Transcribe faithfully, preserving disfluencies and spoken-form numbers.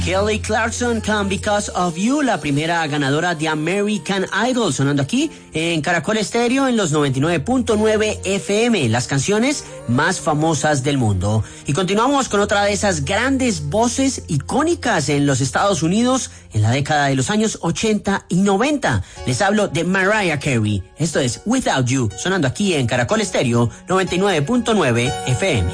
Kelly Clarkson con Because of You, la primera ganadora de American Idol, sonando aquí en Caracol Estéreo en los noventa y nueve punto nueve F M, las canciones más famosas del mundo. Y continuamos con otra de esas grandes voces icónicas en los Estados Unidos en la década de los años ochenta y noventa. Les hablo de Mariah Carey. Esto es Without You, sonando aquí en Caracol Estéreo noventa y nueve punto nueve F M.